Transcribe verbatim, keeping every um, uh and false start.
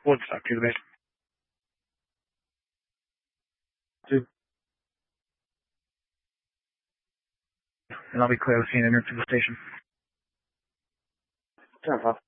Woodstock to the base. Two. And I'll be clear with you and enter to the station. Ten five.